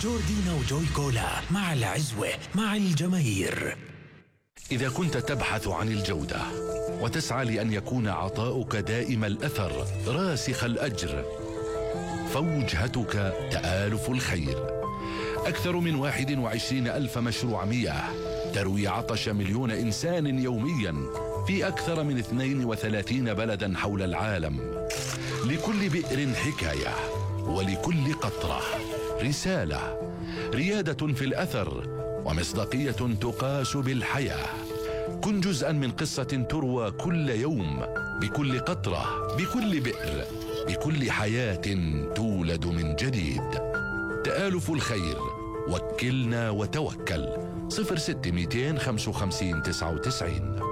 جوردينا وجوي كولا مع العزوة مع الجماهير. إذا كنت تبحث عن الجودة وتسعى لأن يكون عطاؤك دائم الأثر راسخ الأجر، فوجهتك تآلف الخير. أكثر من 21,000 مشروع مياه تروي عطش مليون إنسان يوميا في أكثر من 32 بلدا حول العالم. لكل بئر حكاية، ولكل قطرة رسالة، ريادة في الأثر، ومصداقية تقاس بالحياة. كن جزءا من قصة تروى كل يوم، بكل قطرة، بكل بئر، بكل حياة تولد من جديد. تآلف الخير، وكلنا وتوكل. 06 255 99.